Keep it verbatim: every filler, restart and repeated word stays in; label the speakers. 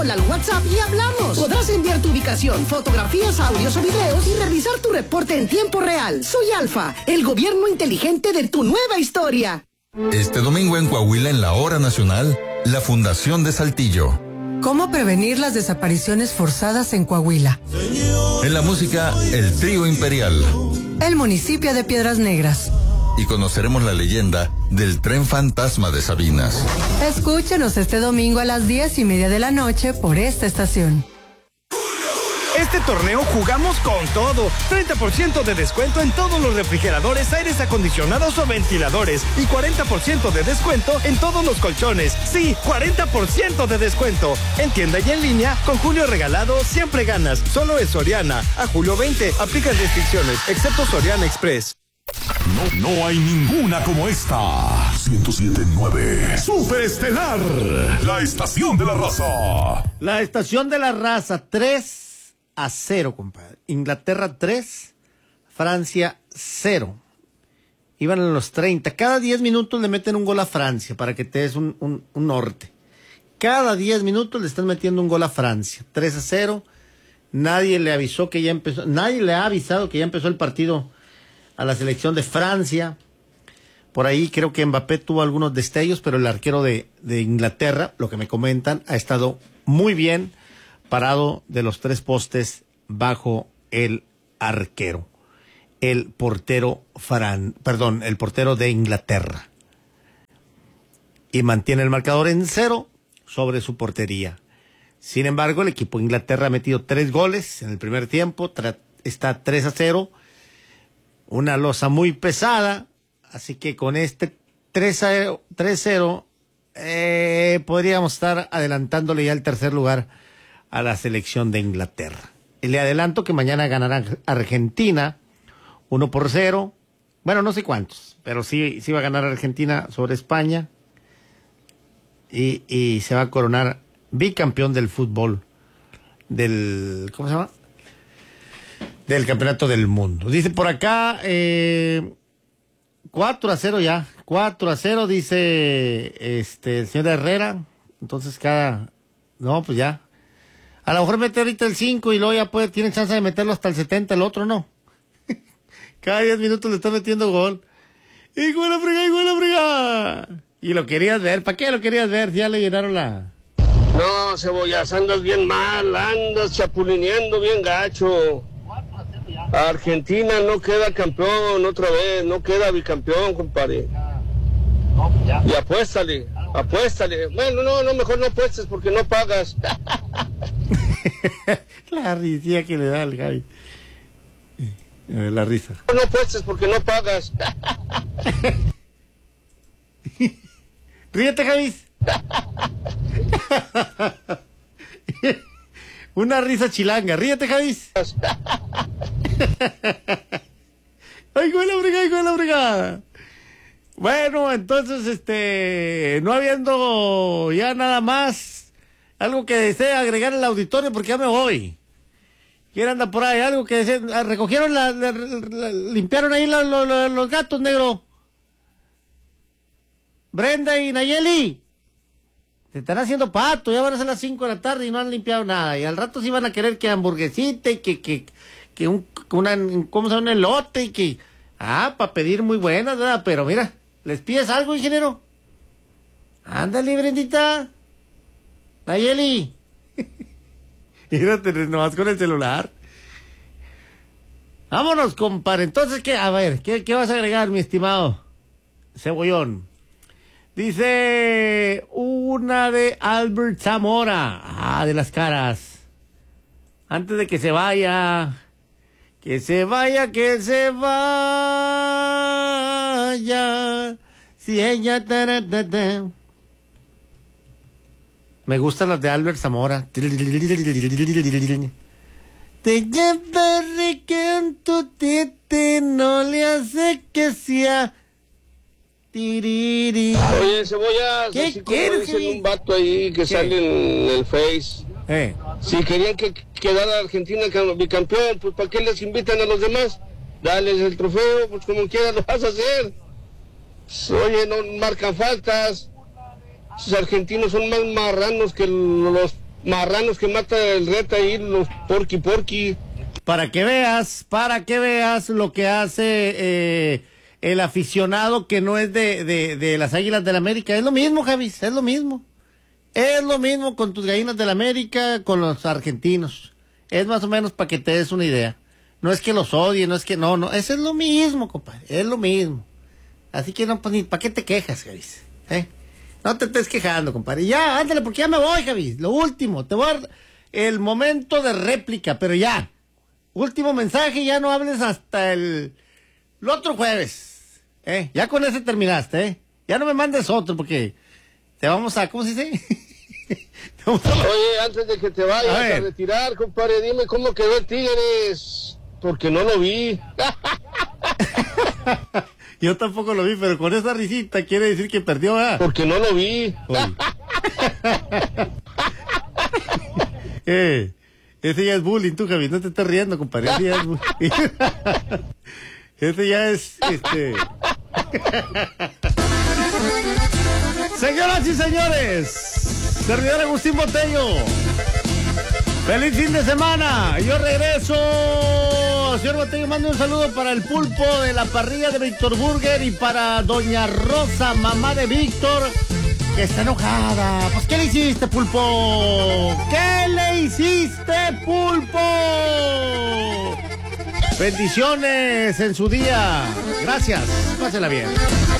Speaker 1: Hola al WhatsApp y hablamos. Podrás enviar tu ubicación, fotografías, audios o videos y revisar tu reporte en tiempo real. Soy Alfa, el gobierno inteligente de tu nueva historia.
Speaker 2: Este domingo en Coahuila, en la Hora Nacional, la Fundación de Saltillo.
Speaker 3: ¿Cómo prevenir las desapariciones forzadas en Coahuila?
Speaker 2: En la música, el Trío Imperial.
Speaker 3: El municipio de Piedras Negras.
Speaker 2: Y conoceremos la leyenda del tren fantasma de Sabinas.
Speaker 3: Escúchenos este domingo a las diez y media de la noche por esta estación.
Speaker 4: Este torneo jugamos con todo. treinta por ciento de descuento en todos los refrigeradores, aires acondicionados o ventiladores. Y cuarenta por ciento de descuento en todos los colchones. Sí, cuarenta por ciento de descuento. En tienda y en línea, con Julio Regalado siempre ganas. Solo es Soriana. A julio veinte, aplican restricciones, excepto Soriana Express.
Speaker 5: No, no hay ninguna como esta. ciento siete punto nueve. Superestelar. La estación de la raza.
Speaker 6: La estación de la raza. tres a cero, compadre. Inglaterra tres, Francia cero. Iban en los treinta. Cada diez minutos le meten un gol a Francia para que te des un, un, un norte. Cada diez minutos le están metiendo un gol a Francia. tres a cero. Nadie le avisó que ya empezó. Nadie le ha avisado que ya empezó el partido a la selección de Francia. Por ahí creo que Mbappé tuvo algunos destellos, pero el arquero de, de Inglaterra, lo que me comentan, ha estado muy bien parado de los tres postes bajo el arquero. El portero Fran, perdón, el portero de Inglaterra. Y mantiene el marcador en cero sobre su portería. Sin embargo, el equipo de Inglaterra ha metido tres goles en el primer tiempo, tra- está tres a cero. Una losa muy pesada, así que con este tres a cero eh, podríamos estar adelantándole ya el tercer lugar a la selección de Inglaterra. Y le adelanto que mañana ganará Argentina uno por cero. Bueno, no sé cuántos, pero sí, sí va a ganar Argentina sobre España y, y se va a coronar bicampeón del fútbol, del, ¿cómo se llama? Del campeonato del mundo. Dice por acá, eh, cuatro a cero ya. cuatro a cero dice este el señor Herrera. Entonces cada... No, pues ya. A lo mejor mete ahorita el cinco y luego ya puede, tiene chance de meterlo hasta el setenta, el otro no. Cada diez minutos le está metiendo gol. ¡Y gol la frega, y gol la frega! Y lo querías ver. ¿Para qué lo querías ver? Ya le llenaron la...
Speaker 7: No, Cebollas, andas bien mal, andas chapulineando bien gacho. Argentina no queda campeón otra vez, no queda bicampeón, compadre. Y apuéstale, apuéstale. Bueno, no, no, mejor no apuestes porque no pagas.
Speaker 6: La risilla que le da al Gaby. La risa.
Speaker 7: No apuestes porque no pagas.
Speaker 6: Ríete, Javi. Una risa chilanga. Ríete, Javi. Ay, güey, la brigada, ay, güey, la brigada. Bueno, entonces, este, no habiendo ya nada más, algo que desee agregar al auditorio porque ya me voy. ¿Quién anda por ahí? Algo que desee, recogieron, la, la, la, limpiaron ahí la, la, la, los gatos, negro. Brenda y Nayeli. Se están haciendo pato, ya van a ser las cinco de la tarde y no han limpiado nada. Y al rato sí van a querer que hamburguesita y que, que, que un, una, ¿cómo se llama? Un elote y que, ah, para pedir muy buenas, ¿verdad? Pero mira, ¿les pides algo, ingeniero? Ándale, Brendita. Nayeli. Mírate nomás con el celular. Vámonos, compadre. Entonces, ¿qué? A ver, ¿qué, qué vas a agregar, mi estimado Cebollón? Dice una de Albert Zamora. Ah, de las caras. Antes de que se vaya. Que se vaya, que se vaya. Si ella... Ta, ta, ta. Me gustan las de Albert Zamora. Te llevaré que en tu tete no le hace que sea... Tiriri.
Speaker 7: Oye, Cebollas,
Speaker 6: ¿qué
Speaker 7: así
Speaker 6: quieres?
Speaker 7: como dicen un vato ahí que ¿qué? Sale en el Face.
Speaker 6: Eh.
Speaker 7: Si querían que quedara Argentina bicampeón, pues ¿para qué les invitan a los demás? Dales el trofeo, pues como quieras lo vas a hacer. Oye, no marcan faltas. Los argentinos son más marranos que los marranos que mata el reta ahí, los porqui porqui.
Speaker 6: Para que veas, para que veas lo que hace eh, el aficionado que no es de, de, de las Águilas del América. Es lo mismo, Javis, es lo mismo. Es lo mismo con tus gallinas del América, con los argentinos. Es más o menos para que te des una idea. No es que los odie, no es que no, no, eso es lo mismo, compadre, es lo mismo. Así que no, pues ni, ¿para qué te quejas, Javis? ¿Eh? No te estés quejando, compadre. Ya, ándale, porque ya me voy, Javis. Lo último, te voy a dar el momento de réplica, pero ya. Último mensaje, ya no hables hasta el, el otro jueves. ¿Eh? Ya con ese terminaste, ¿eh? Ya no me mandes otro, porque te vamos a, ¿cómo se dice? Vamos a...
Speaker 7: Oye, antes de que te vayas a, a retirar, compadre, dime cómo quedó el Tigres, porque no lo vi.
Speaker 6: Yo tampoco lo vi, pero con esa risita quiere decir que perdió, ¿eh?
Speaker 7: Porque no lo vi.
Speaker 6: eh, ese ya es bullying, tú, Javi, no te estás riendo, compadre. Ese ya es bullying. Ese ya es, este... Señoras y señores, servidor Agustín Botello. ¡Feliz fin de semana! Yo regreso. Señor Botello, mando un saludo para el pulpo de la parrilla de Víctor Burger y para doña Rosa, mamá de Víctor, que está enojada. Pues, ¿qué le hiciste, pulpo? ¿Qué le hiciste, pulpo? Bendiciones en su día. Gracias. Pásela bien.